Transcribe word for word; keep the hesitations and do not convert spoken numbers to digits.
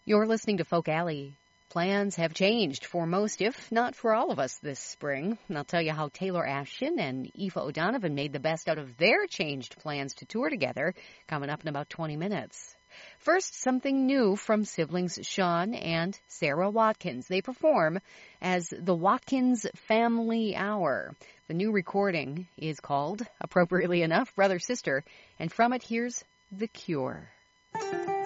You're listening to Folk Alley. Plans have changed for most, if not for all of us this spring. And I'll tell you how Taylor Ashton and Aoife O'Donovan made the best out of their changed plans to tour together, coming up in about twenty minutes. First, something new from siblings Sean and Sarah Watkins. They perform as the Watkins Family Hour. The new recording is called, appropriately enough, Brother Sister, and from it, here's The Cure.